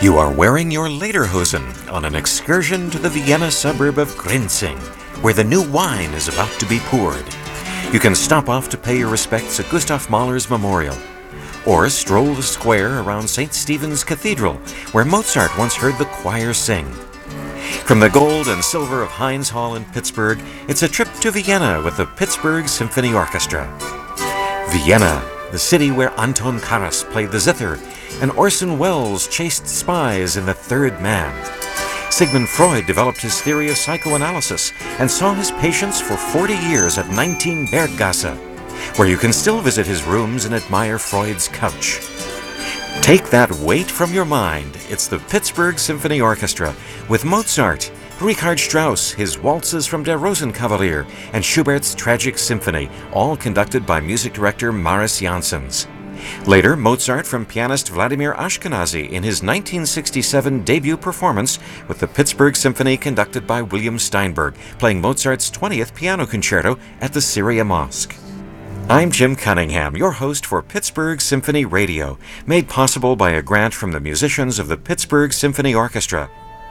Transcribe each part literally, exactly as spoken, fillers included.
You are wearing your lederhosen on an excursion to the Vienna suburb of Grinzing, where the new wine is about to be poured. You can stop off to pay your respects at Gustav Mahler's Memorial, or stroll the square around Saint Stephen's Cathedral, where Mozart once heard the choir sing. From the gold and silver of Heinz Hall in Pittsburgh, it's a trip to Vienna with the Pittsburgh Symphony Orchestra. Vienna, the city where Anton Karas played the zither and Orson Welles chased spies in The Third Man. Sigmund Freud developed his theory of psychoanalysis and saw his patients for forty years at nineteen Berggasse, where you can still visit his rooms and admire Freud's couch. Take that weight from your mind. It's the Pittsburgh Symphony Orchestra with Mozart, Richard Strauss, his waltzes from Der Rosenkavalier, and Schubert's Tragic Symphony, all conducted by music director Maris Janssens. Later, Mozart from pianist Vladimir Ashkenazy in his nineteen sixty-seven debut performance with the Pittsburgh Symphony conducted by William Steinberg, playing Mozart's twentieth Piano Concerto at the Syria Mosque. I'm Jim Cunningham, your host for Pittsburgh Symphony Radio, made possible by a grant from the musicians of the Pittsburgh Symphony Orchestra.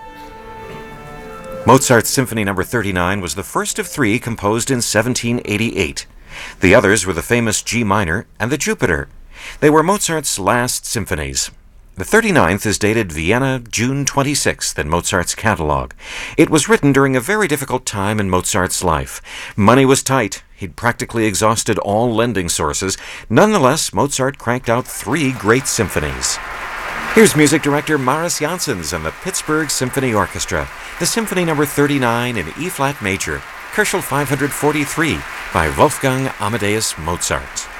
Mozart's Symphony Number thirty-nine was the first of three composed in seventeen eighty-eight. The others were the famous G minor and the Jupiter. They were Mozart's last symphonies. The thirty-ninth is dated Vienna, June twenty-sixth in Mozart's catalog. It was written during a very difficult time in Mozart's life. Money was tight. He'd practically exhausted all lending sources. Nonetheless, Mozart cranked out three great symphonies. Here's music director Maris Janssens and the Pittsburgh Symphony Orchestra, the Symphony Number thirty-nine in E-flat major, Köchel five forty-three by Wolfgang Amadeus Mozart.